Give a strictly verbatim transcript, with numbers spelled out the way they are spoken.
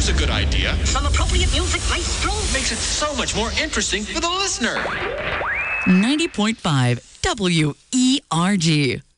Here's a good idea. Some appropriate music, maestro. Makes it so much more interesting for the listener. ninety point five W E R G.